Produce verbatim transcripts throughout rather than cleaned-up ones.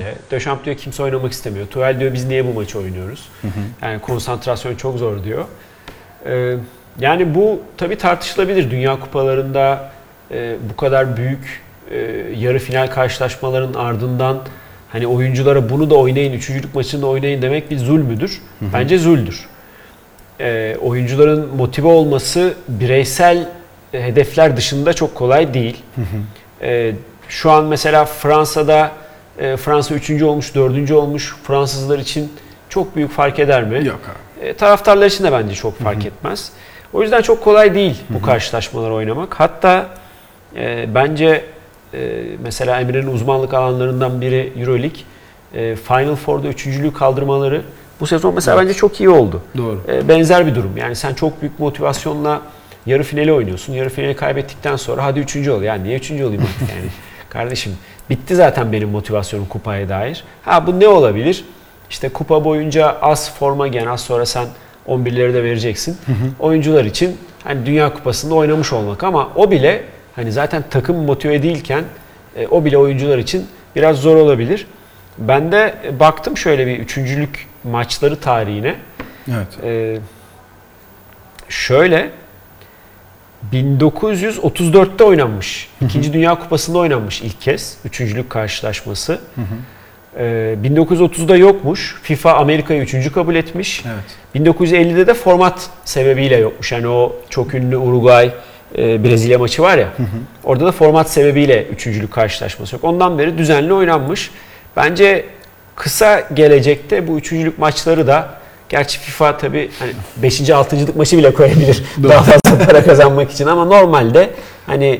önde. Deschamps diyor kimse oynamak istemiyor. Tuchel diyor biz niye bu maçı oynuyoruz? Hı hı. Yani konsantrasyon çok zor diyor. Ee, yani bu tabii tartışılabilir. Dünya kupalarında e, bu kadar büyük e, yarı final karşılaşmaların ardından hani oyunculara bunu da oynayın, üçüncülük maçını da oynayın demek bir zul müdür? Hı hı. Bence zuldür. E, oyuncuların motive olması bireysel hedefler dışında çok kolay değil. Hı hı. E, şu an mesela Fransa'da e, Fransa üçüncü olmuş, dördüncü olmuş. Fransızlar için çok büyük fark eder mi? Yok abi. E, taraftarlar için de bence çok fark Hı-hı. etmez. O yüzden çok kolay değil bu Hı-hı. karşılaşmaları oynamak. Hatta e, bence e, mesela Emre'nin uzmanlık alanlarından biri Euroleague. E, Final Four'da üçüncülüğü kaldırmaları bu sezon mesela evet. bence çok iyi oldu. Doğru. E, benzer bir durum. Yani sen çok büyük motivasyonla yarı finali oynuyorsun. Yarı finali kaybettikten sonra hadi üçüncü ol. Yani niye üçüncü olayım artık yani? Kardeşim bitti zaten benim motivasyonum kupaya dair. Ha bu ne olabilir? İşte kupa boyunca az forma giyen, az sonra sen on birleri de vereceksin. Hı hı. Oyuncular için hani Dünya Kupası'nda oynamış olmak ama o bile hani zaten takım motive değilken e, o bile oyuncular için biraz zor olabilir. Ben de baktım şöyle bir üçüncülük maçları tarihine. Evet. E, şöyle bin dokuz yüz otuz dörtte oynanmış. Hı hı. İkinci Dünya Kupası'nda oynanmış ilk kez. Üçüncülük karşılaşması. Hı hı. Ee, bin dokuz yüz otuzda yokmuş. FIFA Amerika'yı üçüncü kabul etmiş. Evet. bin dokuz yüz ellide de format sebebiyle yokmuş. Yani o çok ünlü Uruguay e, Brezilya maçı var ya. Hı hı. Orada da format sebebiyle üçüncülük karşılaşması yok. Ondan beri düzenli oynanmış. Bence kısa gelecekte bu üçüncülük maçları da gerçi FIFA tabii hani beşinci altıncılık maçı bile koyabilir daha fazla para kazanmak için ama normalde hani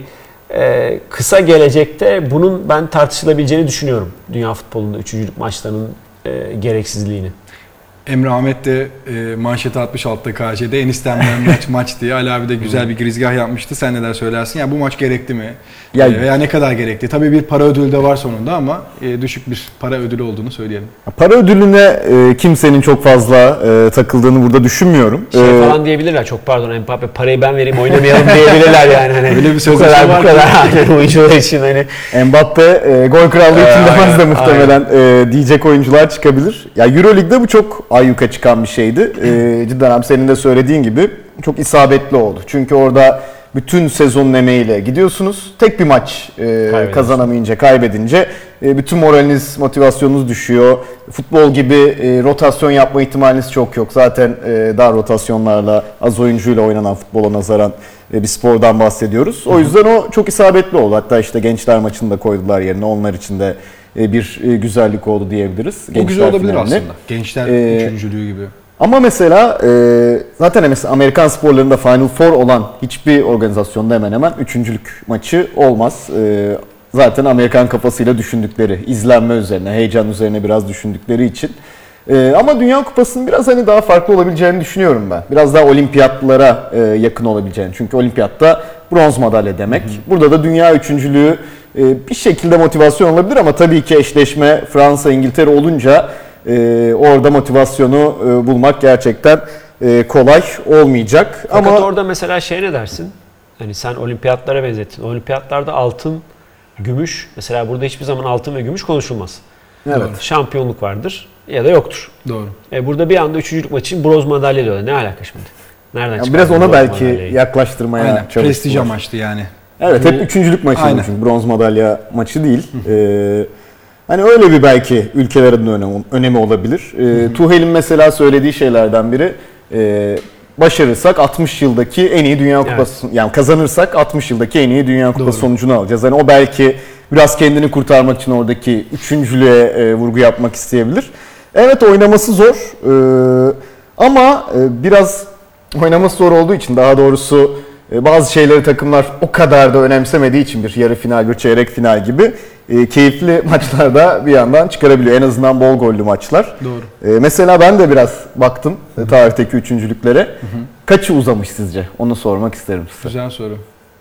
e, kısa gelecekte bunun ben tartışılabileceğini düşünüyorum. Dünya futbolunda üçüncülük maçlarının e, gereksizliğini. Emre Ahmet de e, manşete atmış altta K C'de en istenilen maç maç diye. Ali abi de güzel bir girizgah yapmıştı. Sen neler söylersin? Ya bu maç gerekti mi? Ya, e, veya ne kadar gerekti? Tabii bir para ödülü de var sonunda ama e, düşük bir para ödülü olduğunu söyleyelim. Para ödülüne e, kimsenin çok fazla e, takıldığını burada düşünmüyorum. Şey ee, falan diyebilirler. Çok pardon Mbappe parayı ben vereyim oynamayalım diyebilirler yani. Hani öyle bir bu kadar var bu kadar hani oyuncular için hani Mbappe e, gol krallığı için demez de muhtemelen e, diyecek oyuncular çıkabilir. Ya Euroleague'de bu çok ayyuka çıkan bir şeydi. E, cidden abi senin de söylediğin gibi çok isabetli oldu. Çünkü orada bütün sezonun emeğiyle gidiyorsunuz. Tek bir maç e, kazanamayınca, kaybedince e, bütün moraliniz, motivasyonunuz düşüyor. Futbol gibi e, rotasyon yapma ihtimaliniz çok yok. Zaten e, dar rotasyonlarla, az oyuncuyla oynanan futbola nazaran e, bir spordan bahsediyoruz. O yüzden o çok isabetli oldu. Hatta işte gençler maçını da koydular yerine. Onlar için de e, bir e, güzellik oldu diyebiliriz. O gençler güzel olabilir finaline. aslında. Gençler Ee, üçüncülüğü gibi. Ama mesela e, zaten mesela Amerikan sporlarında Final Four olan hiçbir organizasyonda hemen hemen üçüncülük maçı olmaz. E, zaten Amerikan kafasıyla düşündükleri, izlenme üzerine, heyecan üzerine biraz düşündükleri için. E, ama Dünya Kupası'nın biraz hani daha farklı olabileceğini düşünüyorum ben. Biraz daha olimpiyatlara e, yakın olabileceğini. Çünkü olimpiyatta bronz madalya demek. Hı hı. Burada da dünya üçüncülüğü e, bir şekilde motivasyon olabilir ama tabii ki eşleşme Fransa, İngiltere olunca Ee, orada motivasyonu e, bulmak gerçekten e, kolay olmayacak. Fakat ama orada mesela şey ne dersin? Hani sen olimpiyatlara benzettin. Olimpiyatlarda altın, gümüş. Mesela burada hiçbir zaman altın ve gümüş konuşulmaz. Evet. Şampiyonluk vardır ya da yoktur. Doğru. E burada bir anda üçüncülük maçı için bronz madalya diyorlar. Ne alaka şimdi? Nereden yani biraz ona belki madalyayı? yaklaştırmaya Aynen. çalıştılar. Prestij amaçlı yani. Evet, hep üçüncülük maçı çünkü bronz madalya maçı değil. Ee, Hani öyle bir belki ülkelerin önemi, önemi olabilir. E, Tuchel'in mesela söylediği şeylerden biri e, başarırsak altmış yıldaki en iyi Dünya Kupası, evet. yani kazanırsak altmış yıldaki en iyi Dünya Kupası Doğru. sonucunu alacağız. Hani o belki biraz kendini kurtarmak için oradaki üçüncülüğe e, vurgu yapmak isteyebilir. Evet, oynaması zor e, ama e, biraz oynaması zor olduğu için, daha doğrusu bazı şeyleri takımlar o kadar da önemsemediği için bir yarı final, bir çeyrek final gibi e, keyifli maçlarda bir yandan çıkarabiliyor. En azından bol gollü maçlar. Doğru. E, mesela ben de biraz baktım e, tarihteki üçüncülüklere. Hı hı. Kaçı uzamış sizce? Onu sormak isterim size. Güzel soru.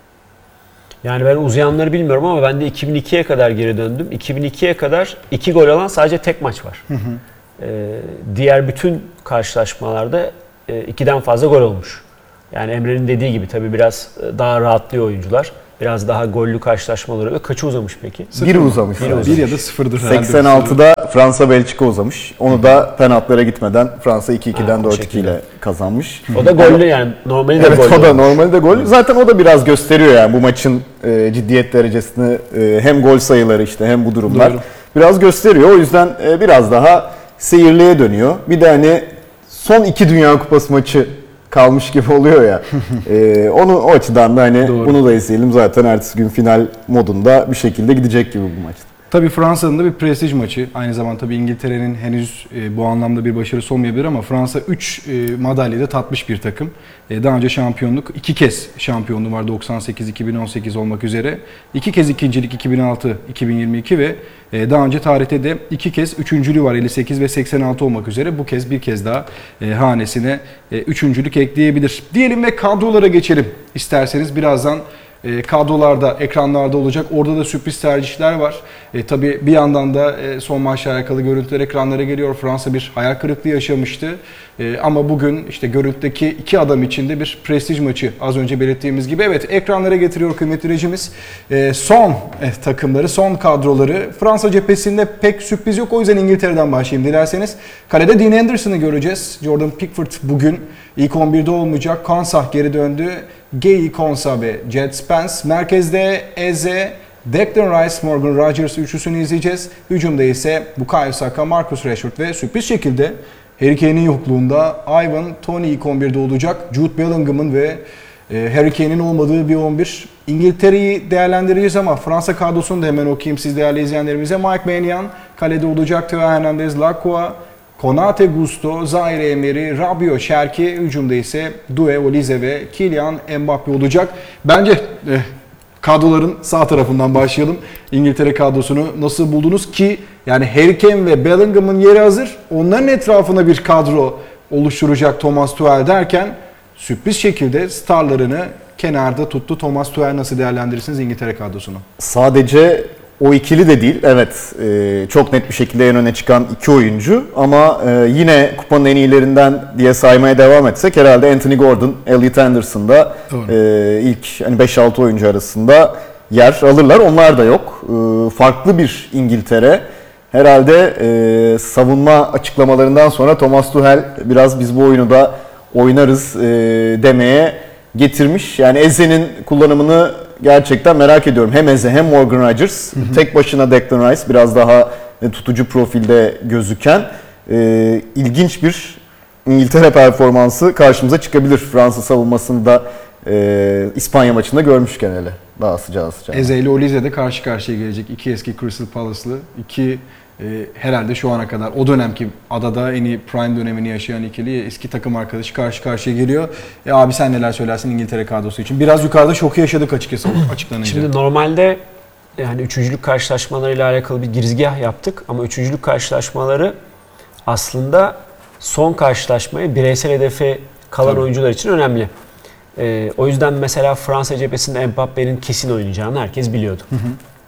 Yani ben uzayanları bilmiyorum ama ben de iki bin ikiye kadar geri döndüm. iki bin ikiye kadar iki gol alan sadece tek maç var. Hı hı. E, diğer bütün karşılaşmalarda e, ikiden fazla gol olmuş. Yani Emre'nin dediği gibi tabii biraz daha rahatlıyor oyuncular. Biraz daha gollü karşılaşmaları ve kaçı uzamış peki? Bir uzamış. Bir, uzamış. bir ya da sıfırdır herhalde. seksen altıda maçta Fransa-Belçika uzamış. Onu da penaltılara gitmeden Fransa iki ikiden Ha, o dört iki şekilde. ile kazanmış. O da gollü yani. Normali de Evet, gollü. o da olmuş. normalde de gol. Zaten o da biraz gösteriyor yani bu maçın e, ciddiyet derecesini, e, hem gol sayıları işte hem bu durumlar Doğru. biraz gösteriyor. O yüzden e, biraz daha seyirliğe dönüyor. Bir de hani son iki Dünya Kupası maçı kalmış gibi oluyor ya. e, onu o açıdan da hani Doğru. bunu da izleyelim. Zaten ertesi gün final modunda bir şekilde gidecek gibi bu maç. Tabii Fransa'nın da bir prestij maçı. Aynı zamanda tabii İngiltere'nin henüz e, bu anlamda bir başarısı olmayabilir ama Fransa üç e, madalyayı da tatmış bir takım. E, daha önce şampiyonluk, iki kez şampiyonluğu var doksan sekiz iki bin on sekiz olmak üzere. İki kez ikincilik iki bin altı iki bin yirmi iki ve e, daha önce tarihte de iki kez üçüncülüğü var elli sekiz ve seksen altı olmak üzere. Bu kez bir kez daha e, hanesine e, üçüncülük ekleyebilir. Diyelim ve kadrolara geçelim isterseniz birazdan. E, kadrolarda, ekranlarda olacak. Orada da sürpriz tercihler var. E, tabii bir yandan da e, son maçla alakalı görüntüler ekranlara geliyor. Fransa bir hayal kırıklığı yaşamıştı. E, ama bugün işte görüntüdeki iki adam için de bir prestij maçı az önce belirttiğimiz gibi. Evet, ekranlara getiriyor kıymetli rejimiz. E, son e, takımları, son kadroları. Fransa cephesinde pek sürpriz yok. O yüzden İngiltere'den başlayayım dilerseniz. Kalede Dean Henderson'ı göreceğiz. Jordan Pickford bugün ilk on birde olmayacak. Kansah geri döndü. Gueye, Konsa ve Jet Spence. Merkezde Eze, Declan Rice, Morgan Rogers üçlüsünü izleyeceğiz. Hücumda ise Bukayo Saka, Marcus Rashford ve sürpriz şekilde Harry Kane'in yokluğunda Ivan Toney ilk on birde olacak. Jude Bellingham'ın ve e, Harry Kane'in olmadığı bir on bir. İngiltere'yi değerlendireceğiz ama Fransa kadrosunu da hemen okuyayım siz değerli izleyenlerimize. Mike Maignan kalede olacak. Theo Hernandez, Lacroix, Konate, Gusto, Zaire Emery, Rabiot, Cherki, hücumda ise Doué, Olise ve Kylian Mbappe olacak. Bence eh, kadroların sağ tarafından başlayalım. İngiltere kadrosunu nasıl buldunuz ki yani Harry Kane ve Bellingham'ın yeri hazır. Onların etrafına bir kadro oluşturacak Thomas Tuchel derken sürpriz şekilde starlarını kenarda tuttu. Thomas Tuchel nasıl değerlendirirsiniz İngiltere kadrosunu? Sadece o ikili de değil. Evet, e, çok net bir şekilde en öne çıkan iki oyuncu ama e, yine kupanın en iyilerinden diye saymaya devam etsek herhalde Anthony Gordon, Elliot Anderson da e, ilk hani beş altı oyuncu arasında yer alırlar. Onlar da yok. E, farklı bir İngiltere. Herhalde e, savunma açıklamalarından sonra Thomas Tuchel biraz biz bu oyunu da oynarız e, demeye getirmiş. Yani Eze'nin kullanımını gerçekten merak ediyorum. Hem Eze hem Morgan Rogers. Hı hı. Tek başına Declan Rice biraz daha tutucu profilde gözüken e, ilginç bir İngiltere performansı karşımıza çıkabilir. Fransa savunmasında e, İspanya maçında görmüşken hele. Daha sıcağı sıcağı. Eze ile Olise de karşı karşıya gelecek. İki eski Crystal Palace'lı. iki e, herhalde şu ana kadar o dönemki adada en iyi prime dönemini yaşayan ikili eski takım arkadaşı karşı karşıya geliyor. E abi sen neler söylersin İngiltere kadrosu için? Biraz yukarıda şoku yaşadık açıkçası açıklanınca. Şimdi normalde yani üçüncülük karşılaşmalarıyla alakalı bir girizgah yaptık ama üçüncülük karşılaşmaları aslında son karşılaşmaya bireysel hedefe kalan Tabii. oyuncular için önemli. Ee, o yüzden mesela Fransa cephesinde Mbappe'nin kesin oynayacağını herkes biliyordu. Hı hı.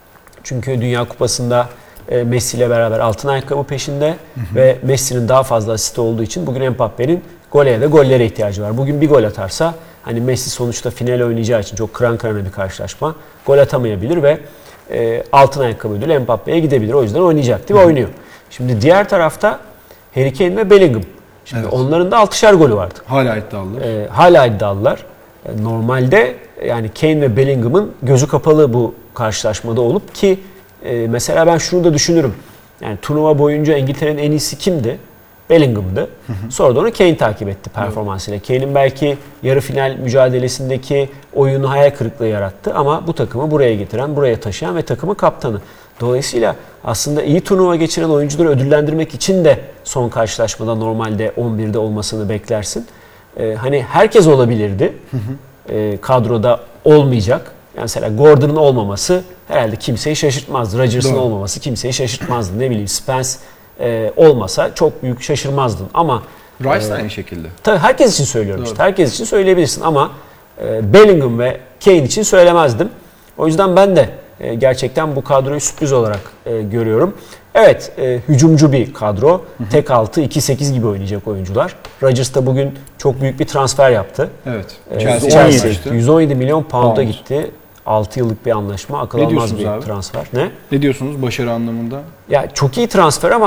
Çünkü Dünya Kupası'nda e, Messi ile beraber altın ayakkabı peşinde hı hı. ve Messi'nin daha fazla asisti olduğu için bugün Mbappe'nin gole ya da gollere ihtiyacı var. Bugün bir gol atarsa hani Messi sonuçta final oynayacağı için çok kıran kırana bir karşılaşma. Gol atamayabilir ve e, altın ayakkabı ödülü Mbappe'ye gidebilir. O yüzden oynayacaktı ve oynuyor. Şimdi diğer tarafta Harry Kane ve Bellingham. Şimdi evet. onların da altışar golü vardı. Hala iddialılar. E, hala iddialılar. E, normalde yani Kane ve Bellingham'ın gözü kapalı bu karşılaşmada olup ki e, mesela ben şunu da düşünürüm. Yani turnuva boyunca İngiltere'nin en iyisi kimdi? Bellingham'dı. Hı hı. Sonra da onu Kane takip etti performansıyla. Kane'in belki yarı final mücadelesindeki oyunu hayal kırıklığı yarattı ama bu takımı buraya getiren, buraya taşıyan ve takımın kaptanı. Dolayısıyla aslında iyi turnuva geçiren oyuncuları ödüllendirmek için de son karşılaşmada normalde on birde olmasını beklersin. Ee, hani herkes olabilirdi. Hı hı. Ee, kadroda olmayacak. Yani mesela Gordon'un olmaması herhalde kimseyi şaşırtmazdı. Rodgers'ın olmaması kimseyi şaşırtmazdı. Ne bileyim Spence e, olmasa çok büyük şaşırmazdın ama Rice e, de aynı şekilde. Tabii herkes için söylüyorum Doğru. işte. Herkes için söyleyebilirsin ama e, Bellingham ve Kane için söylemezdim. O yüzden ben de e, gerçekten bu kadroyu sürpriz olarak e, görüyorum. Evet, e, hücumcu bir kadro. Hı hı. Tek altı iki sekiz gibi oynayacak oyuncular. Rodgers da bugün çok büyük bir transfer yaptı. Evet. E, Chelsea, Chelsea yüz on yedi milyon pound'a gitti. altı yıllık bir anlaşma. Akıl almaz bir abi? transfer. Ne? Ne diyorsunuz başarı anlamında? Ya çok iyi transfer ama